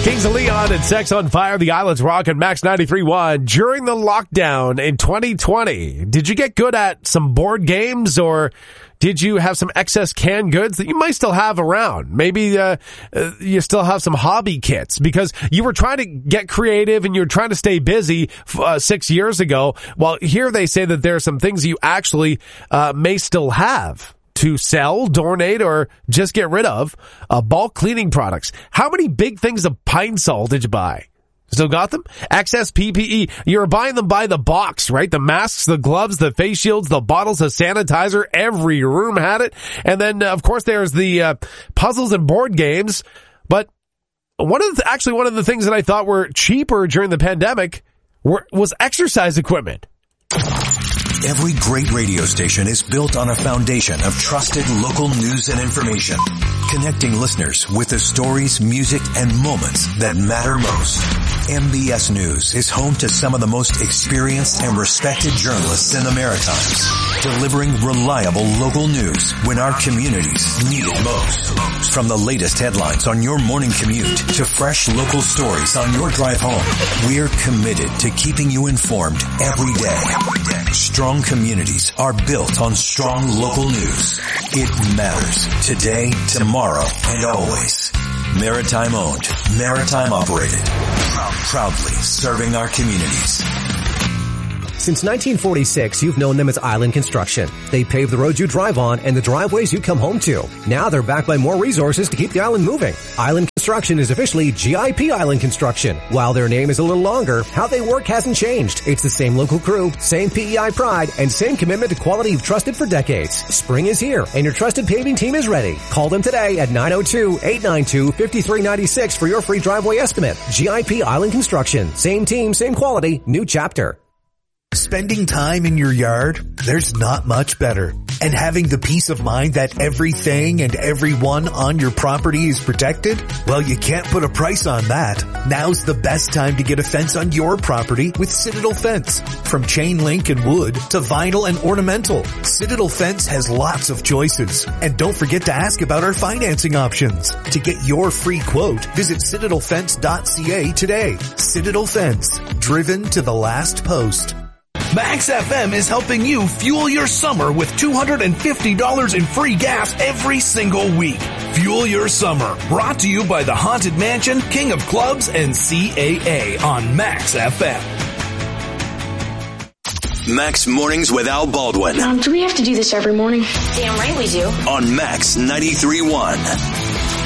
Kings of Leon and Sex on Fire, the Island's Rock and Max 93.1. During the lockdown in 2020, did you get good at some board games, or did you have some excess canned goods that you might still have around? Maybe you still have some hobby kits because you were trying to get creative and you were trying to stay busy 6 years ago. Well, here they say that there are some things you actually may still have to sell, donate, or just get rid of. Bulk cleaning products. How many big things of Pine Sol did you buy? Still got them? Excess PPE. You're buying them by the box, right? The masks, the gloves, the face shields, the bottles of sanitizer. Every room had it. And then, of course, there's the puzzles and board games. But one of the things that I thought were cheaper during the pandemic was exercise equipment. Every great radio station is built on a foundation of trusted local news and information, connecting listeners with the stories, music, and moments that matter most. MBS News is home to some of the most experienced and respected journalists in the Maritimes, delivering reliable local news when our communities need it most. From the latest headlines on your morning commute to fresh local stories on your drive home, we're committed to keeping you informed every day. Strong communities are built on strong local news. It matters today, tomorrow, and always. Maritime owned, maritime operated. Proudly serving our communities. Since 1946, you've known them as Island Construction. They pave the roads you drive on and the driveways you come home to. Now they're backed by more resources to keep the island moving. Island Construction is officially GIP Island Construction. While their name is a little longer, how they work hasn't changed. It's the same local crew, same PEI pride, and same commitment to quality you've trusted for decades. Spring is here, and your trusted paving team is ready. Call them today at 902-892-5396 for your free driveway estimate. GIP Island Construction. Same team, same quality, new chapter. Spending time in your yard, there's not much better. And having the peace of mind that everything and everyone on your property is protected, well, you can't put a price on that. Now's the best time to get a fence on your property with Citadel Fence. From chain link and wood to vinyl and ornamental, Citadel Fence has lots of choices. And don't forget to ask about our financing options. To get your free quote, visit citadelfence.ca today. Citadel Fence, driven to the last post. Max FM is helping you fuel your summer with $250 in free gas every single week. Fuel your summer. Brought to you by the Haunted Mansion, King of Clubs, and CAA on Max FM. Max Mornings with Al Baldwin. Do we have to do this every morning? Damn right we do. On Max 93.1.